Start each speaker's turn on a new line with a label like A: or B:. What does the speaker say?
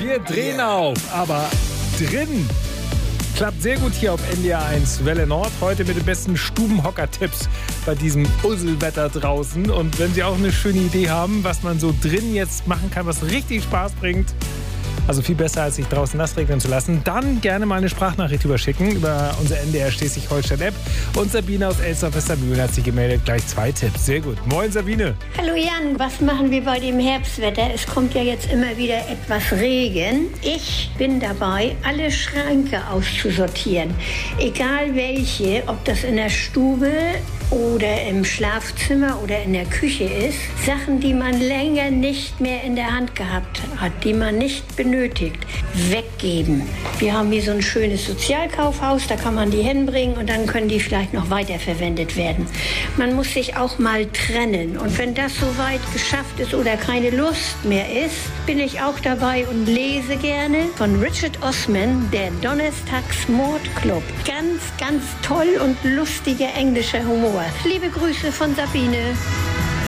A: Wir drehen auf, aber drin. Klappt sehr gut hier auf NDR 1 Welle Nord. Heute mit den besten Stubenhocker-Tipps bei diesem Usselwetter draußen. Und wenn Sie auch eine schöne Idee haben, was man so drin jetzt machen kann, was richtig Spaß bringt, also viel besser, als sich draußen nass regnen zu lassen, dann gerne mal eine Sprachnachricht überschicken über unser NDR Schleswig-Holstein-App. Und Sabine aus Elsdorf-Westermühlen hat sich gemeldet. Gleich 2 Tipps. Sehr gut. Moin, Sabine.
B: Hallo Jan, was machen wir bei dem Herbstwetter? Es kommt ja jetzt immer wieder etwas Regen. Ich bin dabei, alle Schränke auszusortieren. Egal welche, ob das in der Stube oder im Schlafzimmer oder in der Küche ist. Sachen, die man länger nicht mehr in der Hand gehabt hat, die man nicht benötigt, weggeben. Wir haben hier so ein schönes Sozialkaufhaus, da kann man die hinbringen und dann können die vielleicht noch weiterverwendet werden. Man muss sich auch mal trennen und wenn das soweit geschafft ist oder keine Lust mehr ist, bin ich auch dabei und lese gerne von Richard Osman, der Donnerstags-Mordclub. Ganz, ganz toll und lustiger englischer Humor. Liebe Grüße von Sabine.